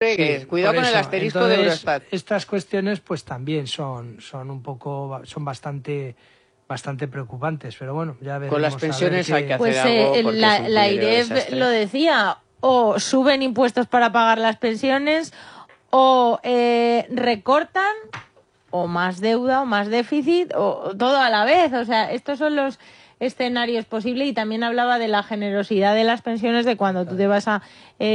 fregues. Sí, Cuidado con el asterisco. Entonces, de Eurostat. Estas cuestiones pues también son bastante preocupantes, pero bueno, ya veremos. Con las pensiones hay que hacer pues algo porque es un la puñetero AIREF desastre. lo decía, o suben impuestos para pagar las pensiones, o recortan, o más deuda, o más déficit, o todo a la vez. O sea, estos son los escenarios posibles. Y también hablaba de la generosidad de las pensiones, de cuando tú te vas a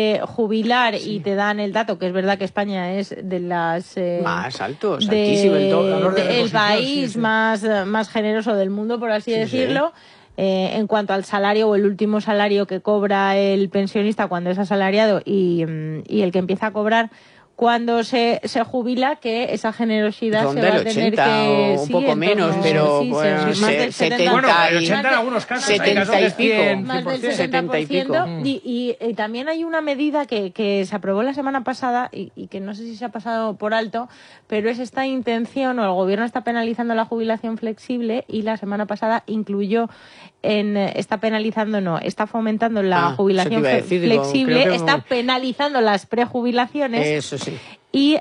jubilar y te dan el dato, que es verdad que España es de las más altos, altísimo el país más generoso del mundo, por así decirlo. En cuanto al salario o el último salario que cobra el pensionista cuando es asalariado y el que empieza a cobrar cuando se jubila, que esa generosidad ronda se va el a tener 80 que... o un poco menos, pero bueno, más del 70, bueno, el 80 en algunos casos, 70 y pico. Más del 70 y pico. 70%. Y también hay una medida que se aprobó la semana pasada y que no sé si se ha pasado por alto, pero es esta intención, o el gobierno está penalizando la jubilación flexible, y la semana pasada incluyó está fomentando la jubilación flexible, está penalizando las prejubilaciones. Eso sí. Y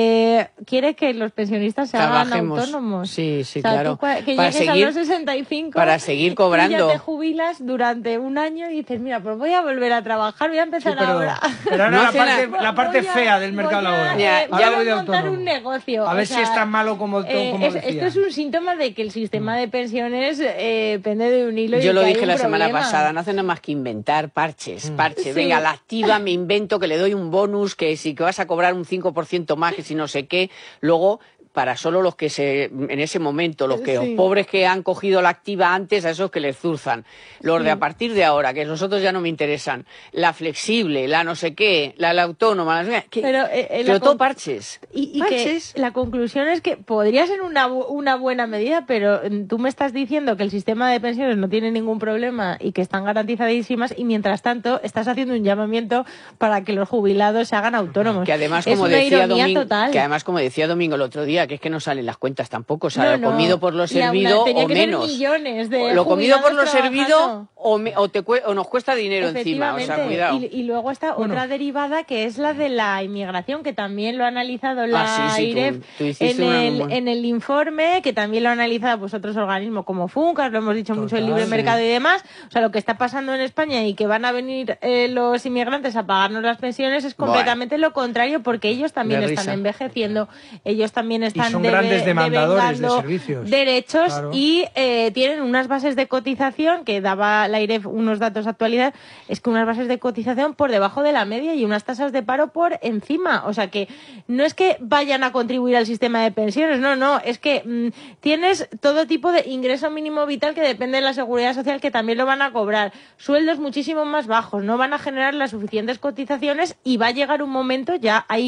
quiere que los pensionistas se hagan autónomos. Sí, o sea, claro. Que llegues a los 65 para seguir cobrando. Y ya te jubilas durante un año y dices, mira, pues voy a volver a trabajar, voy a empezar ahora. Pero ahora la parte fea del mercado laboral. Voy a montar un negocio. A ver si es tan malo como decía. Esto es un síntoma de que el sistema de pensiones pende de un hilo. Yo lo dije la semana pasada, no hacen nada más que inventar parches. Sí. Venga, la activa me invento que le doy un bonus, que si que vas a cobrar un 5% más, que si no sé qué, luego para solo los que en ese momento, los pobres que han cogido la activa antes, a esos que les zurzan. Los de a partir de ahora, que los otros ya no me interesan. La flexible, la no sé qué, la autónoma, pero todo parches. Y que la conclusión es que podría ser una buena medida, pero tú me estás diciendo que el sistema de pensiones no tiene ningún problema y que están garantizadísimas, y mientras tanto estás haciendo un llamamiento para que los jubilados se hagan autónomos. Que además, como decía Domingo el otro día, que es que no salen las cuentas tampoco, o sea, lo comido por lo servido o menos. Lo comido por lo servido o nos cuesta dinero encima, o sea, cuidado. Y luego está otra derivada, que es la de la inmigración, que también lo ha analizado la AIREF en el informe, que también lo han analizado pues otros organismos como FUNCAS, lo hemos dicho mucho, el libre mercado y demás. O sea, lo que está pasando en España y que van a venir los inmigrantes a pagarnos las pensiones es completamente lo contrario, porque ellos también están envejeciendo, ellos también están son grandes demandadores de servicios, derechos, y tienen unas bases de cotización, que daba la AIREF unos datos de actualidad, es que unas bases de cotización por debajo de la media y unas tasas de paro por encima. O sea, que no es que vayan a contribuir al sistema de pensiones, no, es que tienes todo tipo de ingreso mínimo vital que depende de la seguridad social, que también lo van a cobrar, sueldos muchísimo más bajos, no van a generar las suficientes cotizaciones, y va a llegar un momento, ya hay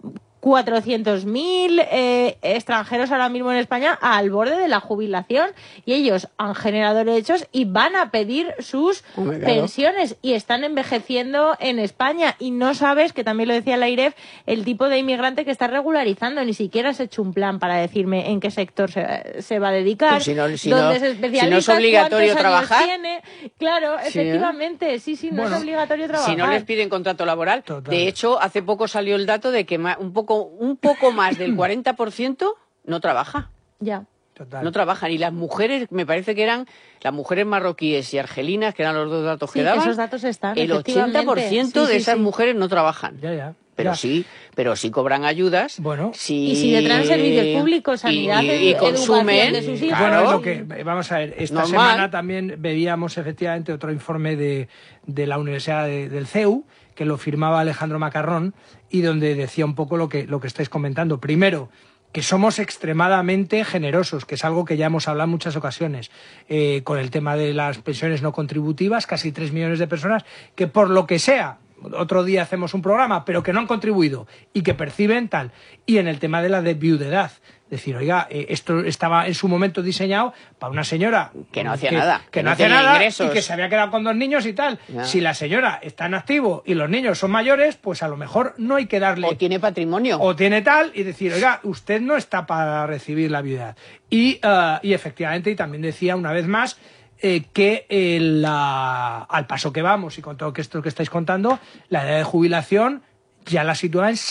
400.000 extranjeros ahora mismo en España al borde de la jubilación, y ellos han generado derechos y van a pedir sus pensiones, y están envejeciendo en España, y no sabes, que también lo decía la AIREF, el tipo de inmigrante que está regularizando. Ni siquiera has hecho un plan para decirme en qué sector se va a dedicar, dónde se especializa, no es obligatorio trabajar. Tiene. Claro, efectivamente, no es obligatorio trabajar. Si no les piden contrato laboral. De hecho, hace poco salió el dato de que un poco más del 40% no trabaja. Ya. No trabajan. Y las mujeres, me parece que eran las mujeres marroquíes y argelinas, que eran los dos datos que daban. Esos datos están, el 80% de esas mujeres no trabajan. Pero sí cobran ayudas. Bueno. Y si le traen servicios públicos, sanidad, y consumen de sus hijos. Bueno, vamos a ver, esta semana también veíamos efectivamente otro informe de la Universidad del CEU, que lo firmaba Alejandro Macarrón, y donde decía un poco lo que estáis comentando. Primero, que somos extremadamente generosos, que es algo que ya hemos hablado en muchas ocasiones, con el tema de las pensiones no contributivas, casi 3 millones de personas que, por lo que sea, otro día hacemos un programa, pero que no han contribuido y que perciben tal. Y en el tema de la de viudedad, decir, oiga, esto estaba en su momento diseñado para una señora que no hacía nada, que no hacía nada, ingresos, y que se había quedado con 2 niños y tal. Si la señora está en activo y los niños son mayores, pues a lo mejor no hay que darle... O tiene patrimonio. O tiene tal, y decir, oiga, usted no está para recibir la viudedad. Y efectivamente, y también decía una vez más, que al paso que vamos y con todo esto que estáis contando, la edad de jubilación ya la sitúa en